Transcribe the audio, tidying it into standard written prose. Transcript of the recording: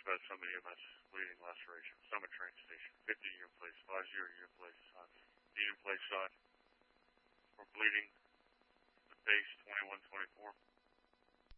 dispatch Summit EMS, bleeding laceration, Summit train station, 50 unit place, 50 unit place, unit place shot, for bleeding, the base 2124.